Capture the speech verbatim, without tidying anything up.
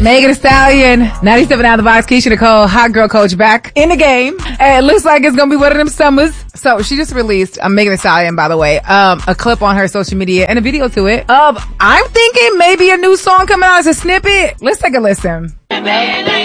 Megan Thee Stallion, ninety-seven out of the box, Keisha Nicole, hot girl coach back in the game. And it looks like it's gonna be one of them summers. So she just released, uh, Megan Thee Stallion, by the way, um, a clip on her social media and a video to it of, I'm thinking maybe a new song coming out as a snippet. Let's take a listen.